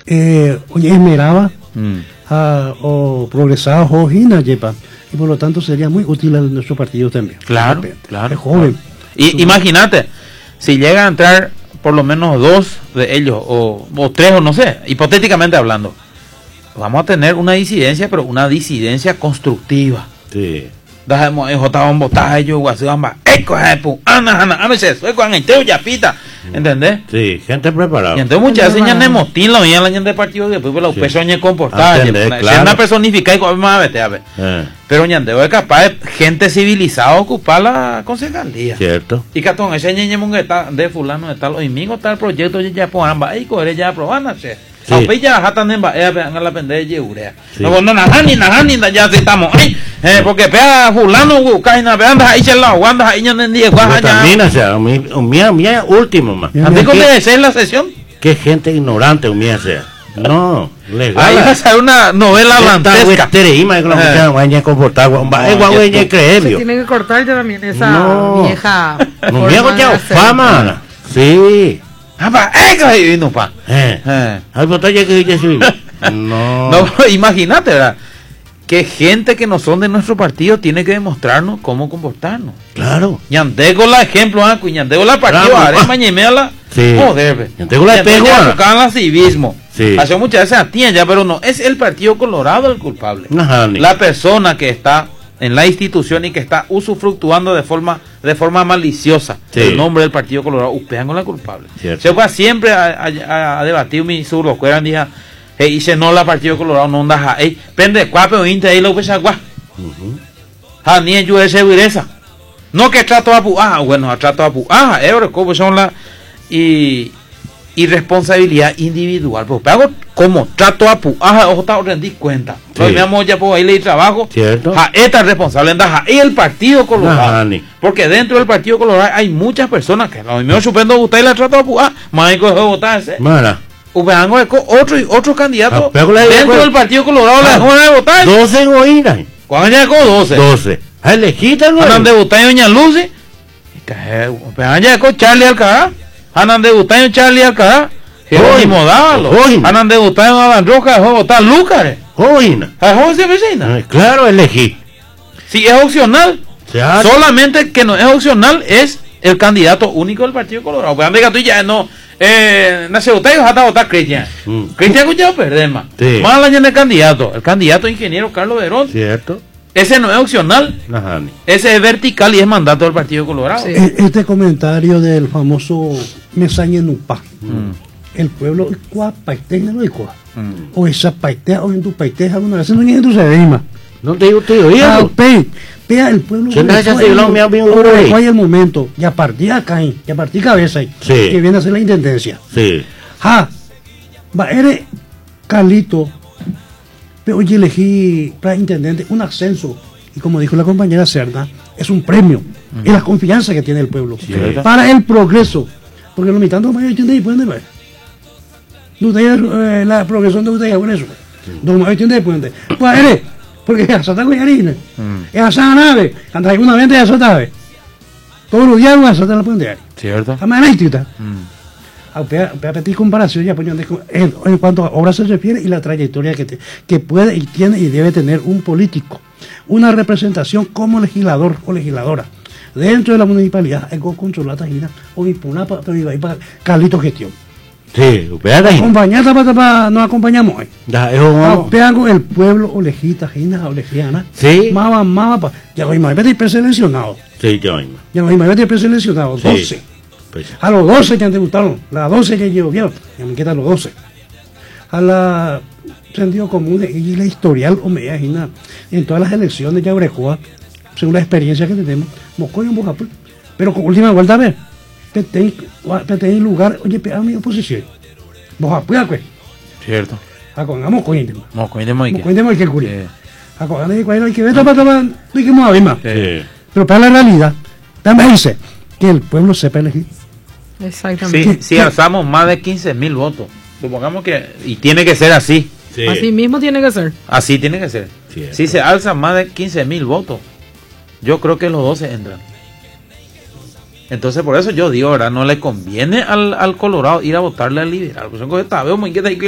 oye, esmeraba o progresaba Jojina, Yepa, y por lo tanto sería muy útil a nuestro partido también. Claro, claro. Es joven. Y imagínate, si llegan a entrar por lo menos 2 de ellos, o 3, o no sé, hipotéticamente hablando, vamos a tener una disidencia, pero una disidencia constructiva. Sí. Dajemos en botar ellos, guasamba, ¿entendés? Sí, gente preparada. Y entonces muchas veces ya no motín la oían la gente de partido después por la pesoña comportada. Es una personificada y más a ver. Pero ñandeo es capaz de gente civilizada ocupar la concejalía. Cierto. Y catón, ese ñeñe está de fulano de tal, hoy mismo está el proyecto ya por ambas, y coger ya aprobando, aunque ya jatan en la pendeja de urea. No, najani, ya estamos ahí. Porque pea fulano, caina, anda ahí el lado, anda ahí en el día, también, o sea, mía último, más. Antes con que la sesión. Qué gente ignorante, mía sea. No, legal. Ahí va a ser una novela dantesca. Se tiene que cortar ya también esa vieja. No me hago ya fama. Sí. No, imagínate, ¿verdad? Que gente que no son de nuestro partido tiene que demostrarnos cómo comportarnos. Claro. Ñandego la ejemplo, Ñandego la partido, mañemela. Sí. Joder, Ñandego la espejo. La civismo. Sí. Hace muchas veces atiende ya, pero no, es el Partido Colorado el culpable. La persona que está en la institución y que está usufructuando de forma maliciosa el nombre del Partido Colorado, ustedes con la culpable. Se fue siempre a debatir mi surlo, que eran día, dice no la Partido Colorado no anda, pende cuape o inte ahí lo que se agua. Ni yo ese vireza. No que trato a puaja, bueno, trato a puaja, como son la y responsabilidad individual, pero hago como trato a puaja, ojo, está rendí cuenta. Hoy me amo ya por ahí le trabajo. Cierto. Esta responsable anda y el Partido Colorado. Porque dentro del Partido Colorado hay muchas personas que lo mismo supendo votar y la trato a puaja, más hay que votarse. Mara. Otro candidato dentro del Partido Colorado le dejó de votar. 12 goinas. ¿Cuándo llegó 12? 12. Elegita, ¿no? Andan de votar Doña Lucy. Pero llegó Charlie Alcaraz. Andan de votar en Charlie Alcaraz. Jerónimo Dávalo. Andan de votar en Adán Roca. Dejó votar Lucas. Joina. Claro, elegí. Si es opcional. Solamente que no es opcional es el candidato único del Partido Colorado. Pues anda que tú ya no. Nace usted y vas a votar Cristian. Cristian ya perder más. Más la el candidato. El candidato ingeniero Carlos Verón. Cierto. Ese no es opcional. Ese es vertical y es mandato del Partido Colorado. Este comentario del famoso Mesaña Nupá. El pueblo o esa paitea o en tu paitea alguna vez no en tu sedima. No te digo usted, vea el pueblo hay el momento y a partir de acá y a partir de cabeza que viene a ser la intendencia. Eres Carlito, pero oye, elegí para intendente un ascenso y como dijo la compañera Cerda, es un premio, es la confianza que tiene el pueblo para el progreso, porque los militantes pueden ver la progresión de ustedes por eso. Pues eres porque ya está Guayarina, ya está nave, cuando hay una venta ya está todos los días vas a estar la puente. Cierto. A pedir comparación ya en cuanto a obras se refiere y la trayectoria que puede y tiene y debe tener un político, una representación como legislador o legisladora dentro de la municipalidad, el controlata o impulapa para Carlito Gestión. Sí, acompañada para nos acompañamos hoy. El pueblo o lejita, o legiana. Sí. Mama, ya lo imagínate preseleccionado. Sí, yo. Ya lo imagínate preseleccionado, 12. A los 12 que han debutado, las 12 que llevo, ya me quedan los 12. A la sentido común y la historial, o me imagina, en todas las elecciones de Abrecoa, según la experiencia que tenemos, Mocoy en Boca, pero con última vuelta a ver. Que tenéis lugar, oye, a mi oposición. Vos apoyas, cierto. Acongamos coinde. Mocoinde que curí. Acongamos que que vete para que más más. Pero para la realidad, también dice que el pueblo sepa elegir. Exactamente. Si alzamos más de 15.000 votos, supongamos que y tiene que ser así. Así mismo tiene que ser. Así tiene que ser. Si se alzan más de 15.000 votos, yo creo que los 12 entran. Entonces por eso yo digo, ahora no le conviene al Colorado ir a votarle al liberal, pues son cosas, veo muy inquieta.